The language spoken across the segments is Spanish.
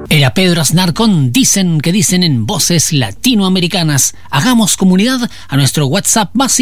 Era Pedro Aznar con Dicen que dicen en Voces Latinoamericanas. Hagamos comunidad a nuestro WhatsApp más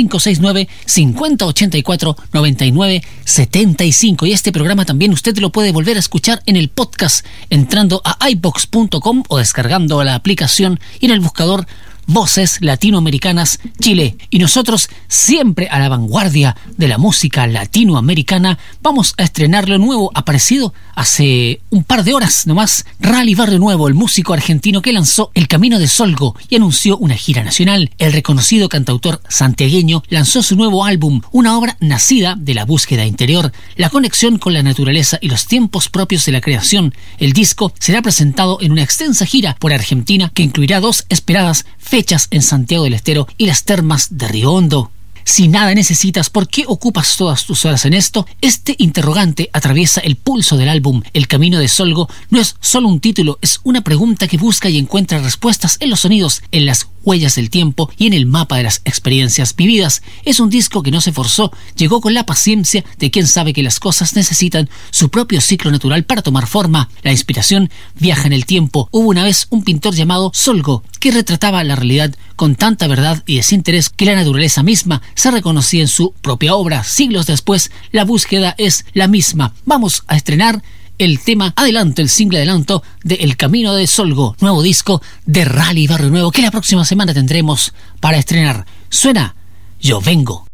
569-5084-9975. Y este programa también usted lo puede volver a escuchar en el podcast entrando a iVox.com o descargando la aplicación y en el buscador Voces Latinoamericanas Chile. Y nosotros, siempre a la vanguardia de la música latinoamericana, vamos a estrenar lo nuevo aparecido hace un par de horas nomás. Rally Barrio Nuevo, el músico argentino que lanzó El Camino de Solgo y anunció una gira nacional. El reconocido cantautor santiagueño lanzó su nuevo álbum, una obra nacida de la búsqueda interior, la conexión con la naturaleza y los tiempos propios de la creación. El disco será presentado en una extensa gira por Argentina que incluirá 2 esperadas fechas en Santiago del Estero y las termas de Río Hondo. Si nada necesitas, ¿por qué ocupas todas tus horas en esto? Este interrogante atraviesa el pulso del álbum. El Camino de Solgo no es solo un título, es una pregunta que busca y encuentra respuestas en los sonidos, en las huellas del tiempo y en el mapa de las experiencias vividas. Es un disco que no se forzó, llegó con la paciencia de quien sabe que las cosas necesitan su propio ciclo natural para tomar forma. La inspiración viaja en el tiempo. Hubo una vez un pintor llamado Solgo que retrataba la realidad con tanta verdad y desinterés que la naturaleza misma se reconocía en su propia obra. Siglos después, la búsqueda es la misma. Vamos a estrenar el tema adelanto, el single adelanto de El Camino de Solgo, nuevo disco de Rally Barrio Nuevo que la próxima semana tendremos para estrenar. Suena Yo Vengo.